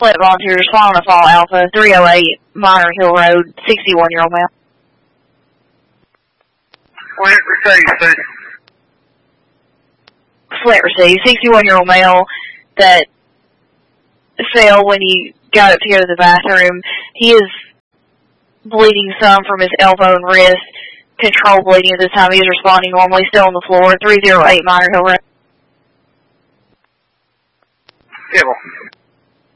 Flint volunteers following a fall Alpha, 308 Minor Hill Road, 61-year-old male. Flint received, sir. Flint received, 61-year-old male that fell when he got up to go to the bathroom. He is bleeding some from his elbow and wrist. Controlled bleeding at this time. He is responding normally, still on the floor, 308 Minor Hill Road. Civil.